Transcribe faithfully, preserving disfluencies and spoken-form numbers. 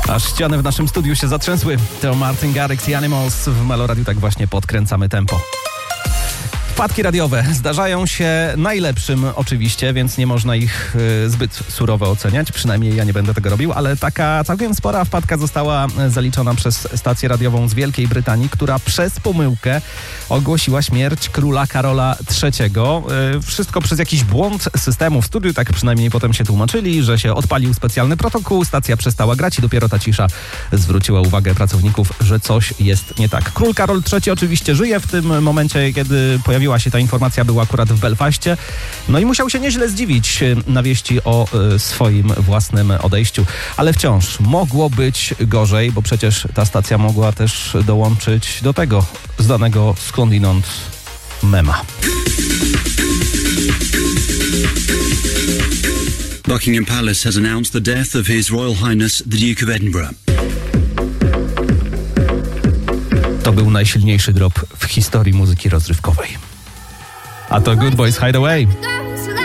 Aż ściany w naszym studiu się zatrzęsły. To Martin Garrix i Animals. W Meloradiu tak właśnie podkręcamy tempo. Wpadki radiowe zdarzają się najlepszym oczywiście, więc nie można ich y, zbyt surowo oceniać, przynajmniej ja nie będę tego robił, ale taka całkiem spora wpadka została zaliczona przez stację radiową z Wielkiej Brytanii, która przez pomyłkę ogłosiła śmierć króla Karola trzeciego. Y, wszystko przez jakiś błąd systemu w studiu, tak przynajmniej potem się tłumaczyli, że się odpalił specjalny protokół, stacja przestała grać i dopiero ta cisza zwróciła uwagę pracowników, że coś jest nie tak. Król Karol trzeci oczywiście żyje w tym momencie, kiedy pojawiła się ta informacja, był akurat w Belfaście. No i musiał się nieźle zdziwić na wieści o y, swoim własnym odejściu. Ale wciąż mogło być gorzej, bo przecież ta stacja mogła też dołączyć do tego znanego skądinąd mema. Buckingham Palace has announced the death of His Royal Highness the Duke of Edinburgh. To był najsilniejszy drop w historii muzyki rozrywkowej. A to Good Boys Hideaway.